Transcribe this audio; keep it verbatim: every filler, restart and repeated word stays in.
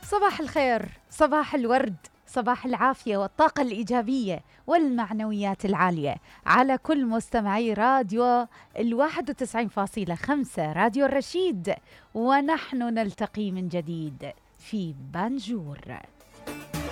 صباح الخير، صباح الورد، صباح العافية والطاقة الإيجابية والمعنويات العالية على كل مستمعي راديو الواحد وتسعين فاصلة خمسة راديو الرشيد. ونحن نلتقي من جديد في بانجور.